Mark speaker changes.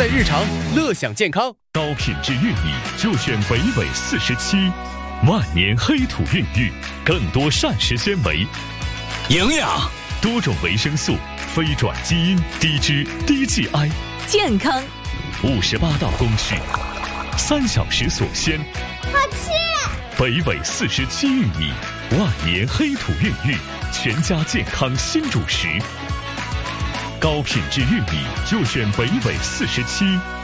Speaker 1: 在日常，乐享健康。
Speaker 2: 高品质玉米就选北纬47，万年黑土孕育，更多膳食纤维、
Speaker 3: 营养、
Speaker 2: 多种维生素、非转基因、低脂、低 GI，
Speaker 4: 健康。
Speaker 2: 58道工序，3小时所鲜。
Speaker 5: 好吃。
Speaker 2: 北纬47玉米，万年黑土孕育，全家健康新主食。高品质玉米就选北纬47。